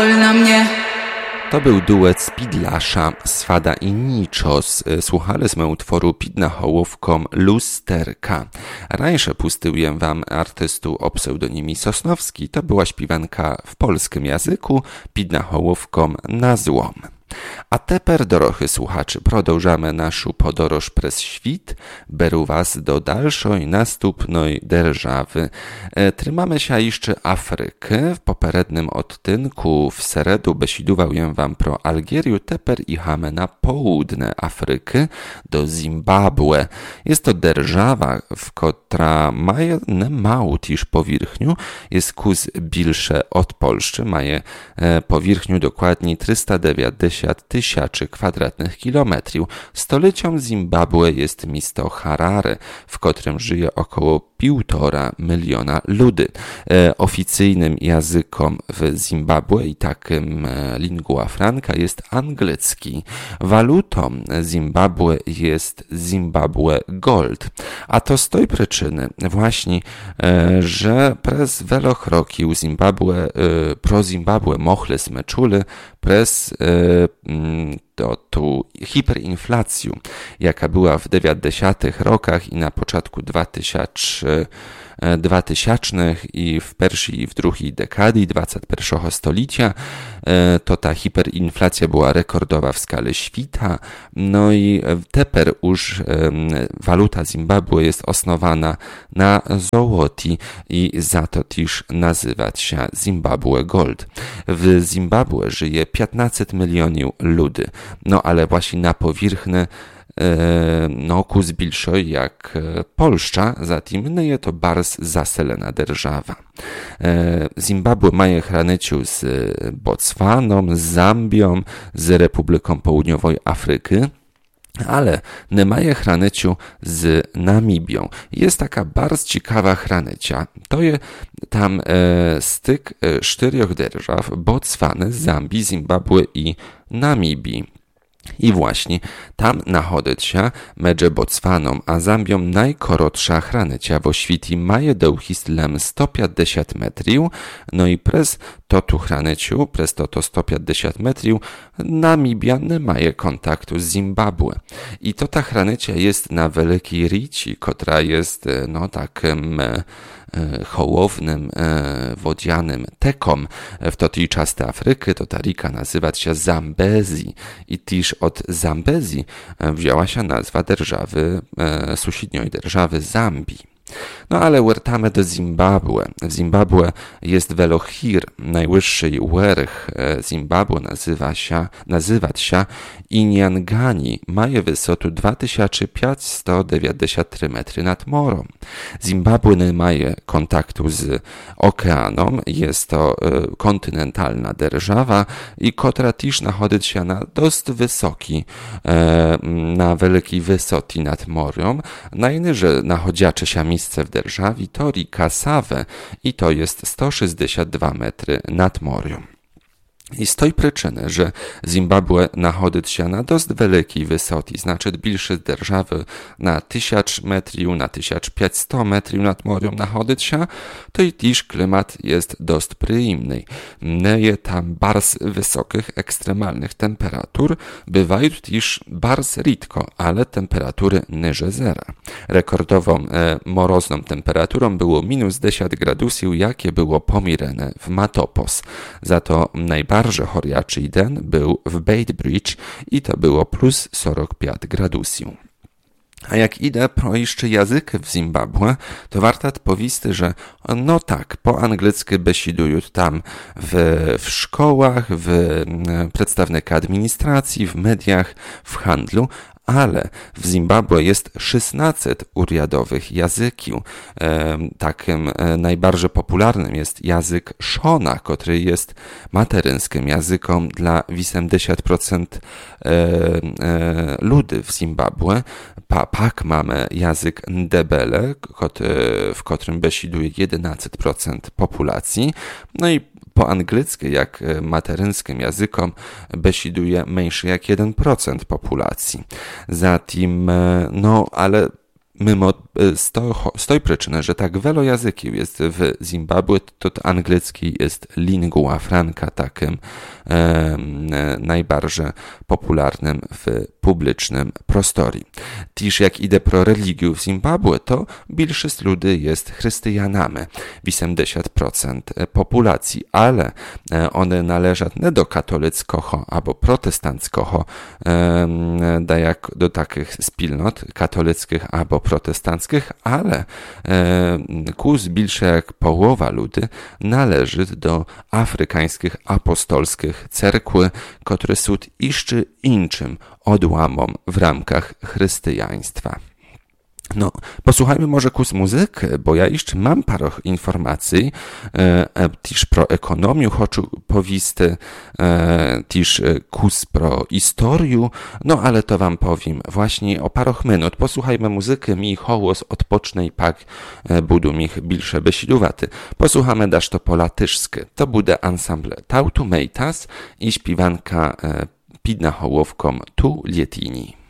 na mnie. To był duet Spidlasza, Swada i Nichos. Słuchaliśmy utworu pід nahołówką Lusterka. Rańsze pustyłem wam artystu o pseudonimie Sosnowski. To była śpiewanka w polskim języku pід nahołówką Na złom. A teper, dorochy słuchaczy, prodążamy naszą podróż przez świt, beru was do dalszej, następnej держawy. Trzymamy się jeszcze Afryky. W poprzednim odtynku w seredu besiduję wam pro Algieriu, teper jechamy na południe Afryky, do Zimbabwe. Jest to держава, która ma mało tiż powierzchniu, jest kus bilsze od Polszczy, ma powierzchniu dokładnie 390 tysięcy kwadratnych kilometrów. Stolicą Zimbabwe jest miasto Harare, w którym żyje około 1,5 miliona ludzi. Oficyjnym językiem w Zimbabwe i takim lingua franca jest angielski. Walutą Zimbabwe jest Zimbabwe Gold. A to z tej przyczyny właśnie, że przez wiele roków Zimbabwe, pro Zimbabwe mogliśmy czuli przez tu hiperinflację, jaka była w 90-tych rokach i na początku 2000 i w pierwszej i w drugiej dekady XXI stulecia, to ta hiperinflacja była rekordowa w skali świata. No i teper już waluta Zimbabwe jest osnowana na złoti i za to też nazywać się Zimbabwe Gold. W Zimbabwe żyje 15 milionów ludzi, no ale właśnie na powierzchni kus bilszoj jak Polszcza, zatem jest to bardzo zaselena держава. Zimbabwe ma hraniczył z Botswaną, z Zambią, z Republiką Południowej Afryki, ale nie ma hraniczył z Namibią. Jest taka bardzo ciekawa hranica. To jest tam styk 4 держав: Botswany, Zambii, Zimbabwe i Namibii. I właśnie tam nachodzić się między Botswaną a Zambią najkrótsza hranica w świecie ma długość 150 metrów, no i przez tu hraniciu, przez to 150 metrów, Namibia nie ma kontaktu z Zimbabwe. I to ta hranica jest na Wielkiej Rici, która jest takim hołownym, wodzianym tekom w tej części Afryki. To ta rika nazywa się Zambezi i też od Zambezi wzięła się nazwa держawy, sąsiedniej держawy Zambii. No ale wracamy do Zimbabwe. W Zimbabwe jest wiele chir. Najwyższy wierch Zimbabwe nazywa się Inyangani. Ma wysotę 2593 metry nad morem. Zimbabwe nie ma kontaktu z oceanem. Jest to kontynentalna держава i która też nachodzi się na dość wysoki, na wielkiej wysokości nad morem. Najniżej nachodziacze się miejsce w державі to rika Save i to jest 162 metry nad morem. I z tej przyczyny, że Zimbabwe nachodzi się na dość wielkiej wysokości, znaczy bliższe держawy na 1000 metrów, na 1500 metrów nad morem nachodzi się, to i też klimat jest dość przyjemny. Nie jest tam bardzo wysokich, ekstremalnych temperatur, bywają też bardzo rzadko, ale temperatury niżej zera. Rekordową mrozną temperaturą było minus 10 gradusów, jakie było pomierane w Matopos. Za to najbardziej horjaczy den był w Beitbridge i to było plus 45 gradusów. A jak idę pro jeszcze język w Zimbabwe, to warto powiedzieć, że po angielsku besidują tam w szkołach, w przedstawnikach administracji, w mediach, w handlu, ale w Zimbabwe jest 16 urządowych języków. Takim najbardziej popularnym jest język Shona, który jest materyńskim językiem dla 80% ludzi w Zimbabwe. Pak mamy język Ndebele, w którym besiduje 11% populacji. No i po angielsku, jak materyńskim językom, besiduje mniejszy jak 1% populacji. Zatem, ale mimo z tej przyczyny, że tak wiele języków jest w Zimbabwe, to angielski jest lingua franca takim najbardziej popularnym w publicznym prostorii. Też jak idę pro religię w Zimbabwe, to większość ludzi jest chrześcijanami, 80% populacji, ale one należą nie do katolickiego albo protestanckiego, jak do takich wspólnot katolickich albo protestanckich, ale więcej jak połowa ludzi należy do afrykańskich apostolskich cerkwy, które są jeszcze innym odłamom w ramach chrześcijaństwa. No, posłuchajmy może muzyki, bo ja jeszcze mam parę informacji, też pro ekonomię chcę powiedzieć, też pro historię, no ale to wam powiem właśnie o parę minut. Posłuchajmy muzyki, mi hołos odpocznie i pak budu mi bilsze besiluwaty. Posłuchamy dasz to po latyszsky. To bude ensemble Tautumeitas i śpiewanka Pidna hołowką Tu Lietini.